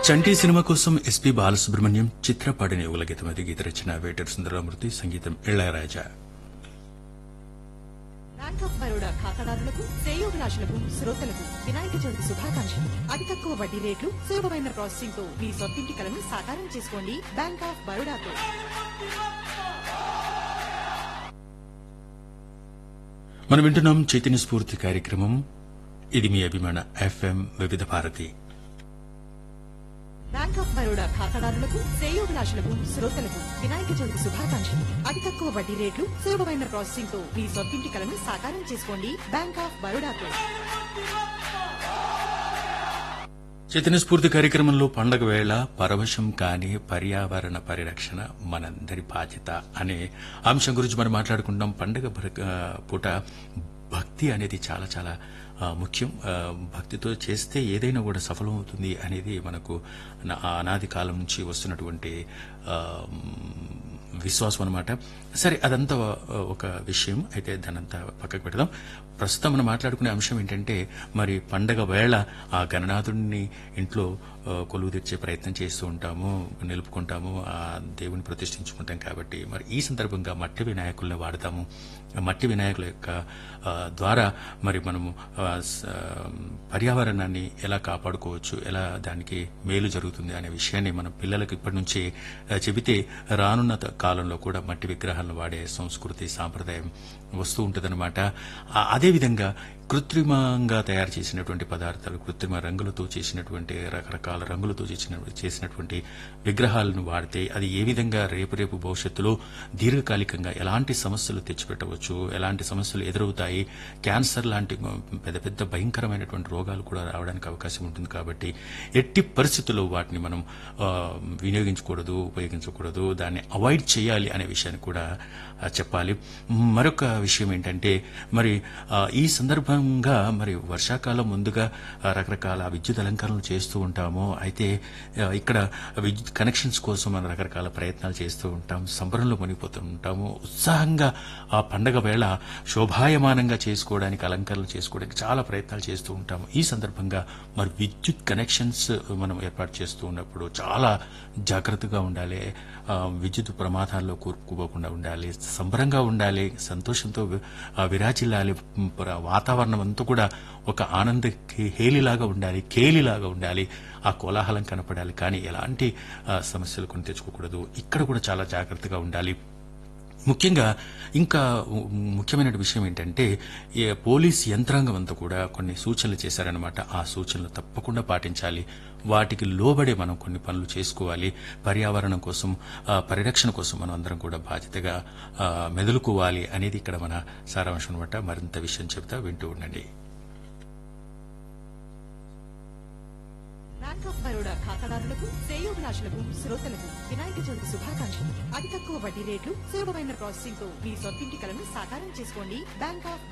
చంటి cinema కోసం SP Balasubrahmanyam చిత్ర పాడిన యుగల గీతం అది. గీత రచన వేటూరి సుందరరామూర్తి, సంగీతం ఇళయరాజా. బ్యాంక్ ఆఫ్ బరోడా ఖాతాదారులకు, శ్రేయోభిలాషులకు, శ్రోతలకు వినాయక చవితి శుభాకాంక్షలు. అతి తక్కువ వడ్డీ రేట్లు, సులభమైన ప్రాసెసింగ్ తో మీ సొంతింటి కలను సాకారం చేసుకోండి బ్యాంక్ ఆఫ్ బరోడాతో. మనం వింటున్నాం చైతన్య స్ఫూర్తి కార్యక్రమం. ఇది మీ అభిమాన ఎఫ్ఎం వివిధ భారతి. బ్యాంక్ ఆఫ్ బరోడా ఖాతాదారులకు, శ్రేయోభిలాషులకు, శ్రోతలకు వినాయక చవితి శుభాకాంక్షలు. అతి తక్కువ వడ్డీ రేట్లు, సులభమైన ప్రాసెసింగ్ తో మీ సొంతింటి కలను సాకారం చేసుకోండి బ్యాంక్ ఆఫ్ బరోడాతో. చైతన్య స్ఫూర్తి కార్యక్రమంలో పండగ వేళ పరవశం కాని పర్యావరణ పరిరక్షణ మనందరి బాధ్యత అనే అంశం గురించి మనం మాట్లాడుకుంటాం. పండగ పూట భక్తి అనేది చాలా చాలా ముఖ్యం. భక్తితో చేస్తే ఏదైనా కూడా సఫలమవుతుంది అనేది మనకు అనాది కాలం నుంచి వస్తున్నటువంటి విశ్వాసం అనమాట. సరే, అదంతా ఒక విషయం. అయితే దానంతా పక్కకు పెడదాం. ప్రస్తుతం మనం మాట్లాడుకునే అంశం ఏంటంటే, మరి పండగ వేళ ఆ గణనాథుడిని ఇంట్లో కొలువు తెచ్చే ప్రయత్నం చేస్తూ ఉంటాము, నిలుపుకుంటాము, ఆ దేవుని ప్రతిష్ఠించుకుంటాం. కాబట్టి మరి ఈ సందర్భంగా మట్టి వినాయకుల్ని వాడతాము. మట్టి వినాయకుల యొక్క ద్వారా మరి మనము పర్యావరణాన్ని ఎలా కాపాడుకోవచ్చు, ఎలా దానికి మేలు జరుగుతుంది అనే విషయాన్ని మన పిల్లలకు ఇప్పటి నుంచే చెబితే రానున్న కాలంలో కూడా మట్టి విగ్రహాలను వాడే సంస్కృతి, సాంప్రదాయం వస్తూ ఉంటుందన్నమాట. అదేవిధంగా కృత్రిమంగా తయారు చేసినటువంటి పదార్థాలు, కృత్రిమ రంగులతో చేసినటువంటి, రకరకాల రంగులతో చేసినటువంటి విగ్రహాలను వాడితే అది ఏ విధంగా రేపు భవిష్యత్తులో దీర్ఘకాలికంగా ఎలాంటి సమస్యలు తెచ్చిపెట్టవచ్చు, ఎలాంటి సమస్యలు ఎదురవుతాయి, క్యాన్సర్ లాంటి పెద్ద పెద్ద భయంకరమైనటువంటి రోగాలు కూడా రావడానికి అవకాశం ఉంటుంది. కాబట్టి ఎట్టి పరిస్థితుల్లో వాటిని మనం వినియోగించకూడదు, ఉపయోగించకూడదు, దాన్ని అవాయిడ్ చేయాలి అనే విషయాన్ని కూడా చెప్పాలి. మరొక విషయం ఏంటంటే, మరి ఈ సందర్భంగా మరి వర్షాకాలం ముందుగా రకరకాల విద్యుత్ అలంకరణలు చేస్తూ ఉంటాము. అయితే ఇక్కడ విద్యుత్ కనెక్షన్స్ కోసం మనం రకరకాల ప్రయత్నాలు చేస్తూ ఉంటాం, సంబరంలో మునిగిపోతూ ఉంటాము. ఉత్సాహంగా ఆ పండగ వేళ శోభాయమానంగా చేసుకోవడానికి, అలంకరణలు చేసుకోవడానికి చాలా ప్రయత్నాలు చేస్తూ ఉంటాము. ఈ సందర్భంగా మరి విద్యుత్ కనెక్షన్స్ మనం ఏర్పాటు చేస్తూ ఉన్నప్పుడు చాలా జాగ్రత్తగా ఉండాలి. విద్యుత్ ప్రమాదాల్లో కూరుకుపోకుండా ఉండాలి, సంబరంగా ఉండాలి, సంతోషంతో విరాజిల్లాలి. వాతావరణం అంతా కూడా ఒక ఆనంద హేలిలాగా ఉండాలి, కేలిలాగా ఉండాలి, ఆ కోలాహలం కనపడాలి. కానీ ఎలాంటి సమస్యలు కొని తెచ్చుకోకూడదు. ఇక్కడ కూడా చాలా జాగ్రత్తగా ఉండాలి. ముఖ్యంగా ఇంకా ముఖ్యమైన విషయం ఏంటంటే, పోలీస్ యంత్రాంగం అంతా కూడా కొన్ని సూచనలు చేశారనమాట. ఆ సూచనలు తప్పకుండా పాటించాలి. వాటికి లోబడే మనం కొన్ని పనులు చేసుకోవాలి. పర్యావరణం కోసం, పరిరక్షణ కోసం మనం అందరం కూడా బాధ్యతగా మెదులుకోవాలి అనేది ఇక్కడ మన సారాంశం అనమాట. మరింత విషయం చెబుతా, వింటూ ఉండండి. బ్యాంక్ ఆఫ్ బరోడా ఖాతాదారులకు, శ్రేయోభిలాషులకు, శ్రోతలకు వినాయక చవితి శుభాకాంక్షలు. అతి తక్కువ వడ్డీ రేట్లు, సులభమైన ప్రాసెసింగ్ తో మీ సొంతింటి కలను సాకారం చేసుకోండి బ్యాంక్ ఆఫ్